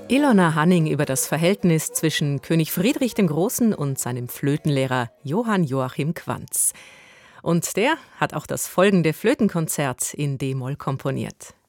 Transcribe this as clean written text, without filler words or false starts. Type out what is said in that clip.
Ilona Hanning über das Verhältnis zwischen König Friedrich dem Großen und seinem Flötenlehrer Johann Joachim Quanz. Und der hat auch das folgende Flötenkonzert in D-Moll komponiert.